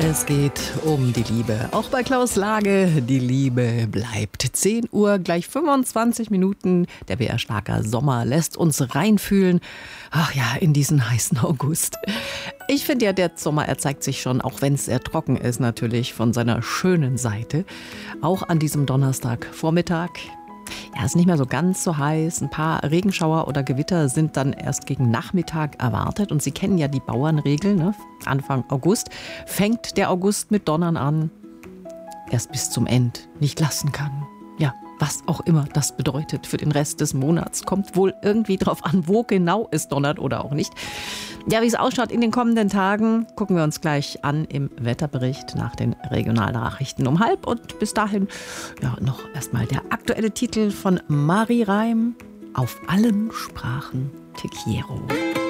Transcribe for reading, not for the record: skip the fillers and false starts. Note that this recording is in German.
Es geht um die Liebe. Auch bei Klaus Lage, die Liebe bleibt. 10 Uhr, gleich 25 Minuten. Der BR-Schlager Sommer lässt uns reinfühlen. Ach ja, in diesen heißen August. Ich finde ja, der Sommer, er zeigt sich schon, auch wenn es sehr trocken ist, natürlich von seiner schönen Seite. Auch an diesem Donnerstagvormittag. Ja, ist nicht mehr so ganz so heiß. Ein paar Regenschauer oder Gewitter sind dann erst gegen Nachmittag erwartet. Und Sie kennen ja die Bauernregel, ne? Anfang August fängt der August mit Donnern an. Erst bis zum End nicht lassen kann. Ja, was auch immer das bedeutet für den Rest des Monats. Kommt wohl irgendwie drauf an, wo genau es donnert oder auch nicht. Ja, wie es ausschaut in den kommenden Tagen, gucken wir uns gleich an im Wetterbericht nach den Regionalnachrichten um 12:30. Und bis dahin ja, noch erstmal der aktuelle Titel von Marie Reim. Auf allen Sprachen Te quiero.